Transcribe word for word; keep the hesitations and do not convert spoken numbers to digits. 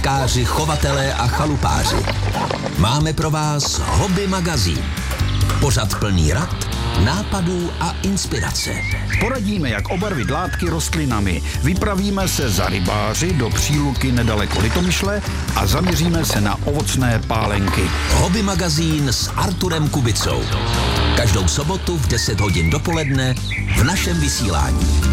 zahrádkáři, chovatelé a chalupáři. Máme pro vás Hobby magazín. Pořad plný rad, nápadů a inspirace. Poradíme, jak obarvit látky rostlinami. Vypravíme se za rybáři do Příluky nedaleko Litomyšle a zaměříme se na ovocné pálenky. Hobby magazín s Arturem Kubicou. Každou sobotu v deset hodin dopoledne v našem vysílání.